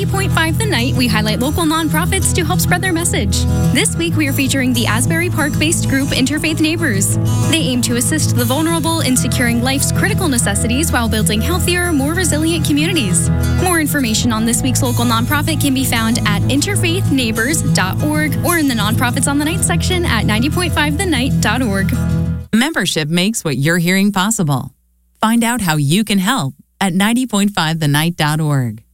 90.5 The Night, we highlight local nonprofits to help spread their message. This week, we are featuring the Asbury Park-based group Interfaith Neighbors. They aim to assist the vulnerable in securing life's critical necessities while building healthier, more resilient communities. More information on this week's local nonprofit can be found at interfaithneighbors.org or in the Nonprofits on the Night section at 90.5thenight.org. Membership makes what you're hearing possible. Find out how you can help at 90.5thenight.org.